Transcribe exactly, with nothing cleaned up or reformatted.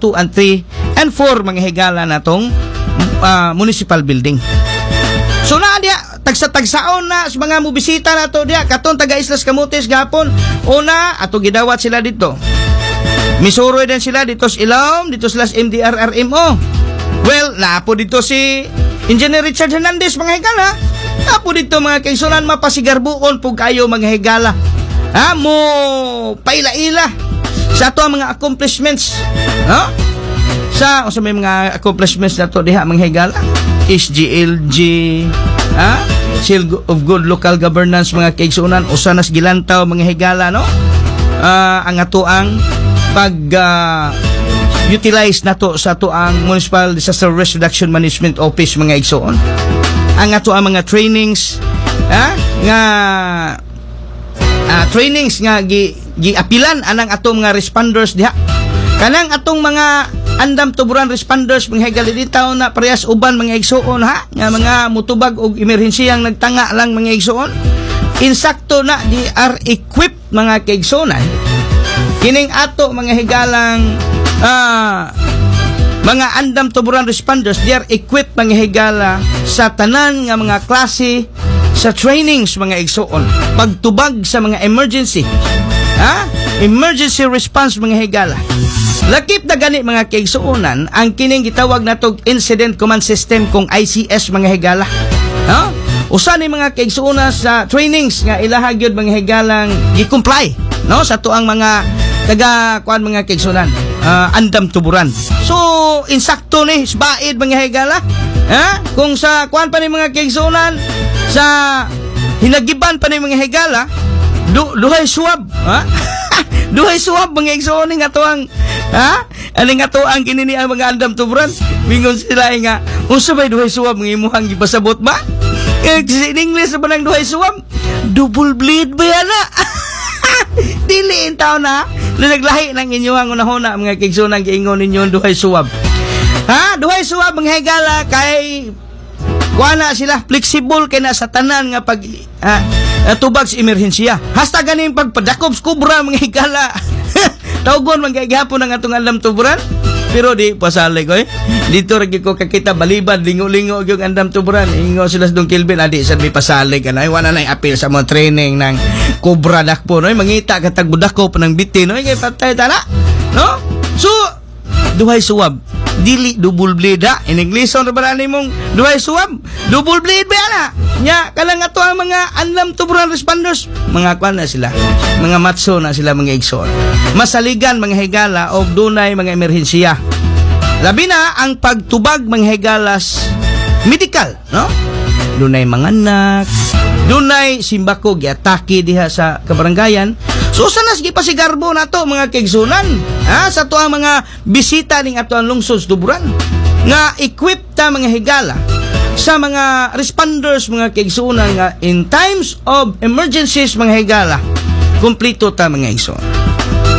two, and three, and four mga higala na tong uh, municipal building. So na dia tagsa-tagsaon na sa mga mubisita na to dia katon taga Islas Camotes gapon. Una ato gidawat sila dito. Misuroy din sila dito sa Ilawom, dito sila sa M D R R M O. Well, naapo dito si Engineer Richard Hernandez mga higala. Naapo dito mga kaigsunan mapasigarbuon pug kayo mga higala. Ha mo paila-ila sa ato ang mga accomplishments. No? Sa o sa may mga accomplishments na to diha mga higala. S G L G, ha? Seal of Good Local Governance mga kaigsunan, usanas gilantaw mga higala, no? Uh, ang ato ang pag uh, utilize na to sa ato ang Municipal Disaster Risk Reduction Management Office mga igsoon. Ang ato ang mga trainings, ha? Nga uh, trainings nga gi, gi apilan anang atong mga responders diha. Kanang atong mga andam tuburan responders mga higali ditaw na parehas uban mga igsoon ha nga mga mutubag og emerhensiyang nagtanga lang mga igsoon. Insakto na di are equipped mga kaigsonan. Kining ato mga higalang uh, mga andam tuburan responders, they are equipped mga higala sa tanan nga mga klase sa trainings mga igsoon. Pagtubag sa mga emergency, ha? Emergency response mga higala. Lakip na gani mga kaigsuonan ang kining gitawag natog Incident Command System kung I C S mga higala. Ha? Usa ni mga kaigsuonan sa trainings nga ilahag gyud mga higalang gi-comply no sa tuang mga taga kuan mga kaigsuonan uh, andam tuburan. So insakto ni baid mga higala. Ha? Kung sa kuan pa ni mga kaigsuonan sa hinagiban pa ni mga higala du duhay suwab, ha? Duhay suwab mga igsoon nga tuang ha? Aling nga tuang kinini ang mga andam tuburan. Mingon sila nga, unsa bay duhay suwab nga imuhang gipasabot ba? Eh, in English ba nang duhay suwab? Double bleed ba yan na? Diliin tao na. Naglahi ng inyong unahuna mga kigsoon ang giingon ninyo duhay suwab. Ha? Duhay suwab mga higala kay kuana sila flexible kay na sa tanan nga pag ha, tubag sa emerhensiya. Hasta ganing pagpadakop kubra mga higala. Tawgon man kay gihapon ang atong andam tuburan. Pero di pasalig oy. Dito ra ko kakita balibad lingo-lingo gyud andam tuburan. Ingo sila sa Dong Kilvin adi sad may pasalig kanay wala nay apil sa mga training ng kubra dakpo no mangita katag budakop nang bitin no kay patay tala. No? So duhay suwab dili double blade ha in English on ba ni mong duhay suwab double blade ba na nya kanang ato ang mga andam tuburan responders mga kwan na sila mga matso na sila mga igsoon masaligan mga higala og dunay mga emerhensiya labi na ang pagtubag mga higalas medical no dunay mga anak dunay simbako giatake diha sa kabarangayan. So sanas gipasigarbo nato mga kaigsunan ha sa tuang mga bisita ning ato ang lungsod tuburan nga equipped ta mga higala sa mga responders mga kaigsunan nga in times of emergencies mga higala kumpleto ta mga igsoon.